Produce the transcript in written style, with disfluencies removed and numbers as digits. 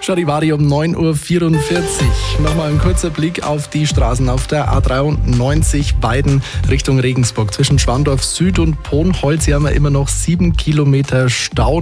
Charivari um 9.44 Uhr. Nochmal ein kurzer Blick auf die Straßen auf der A93 Weiden Richtung Regensburg. Zwischen Schwandorf Süd und Ponholz hier haben wir immer noch 7 Kilometer Stau.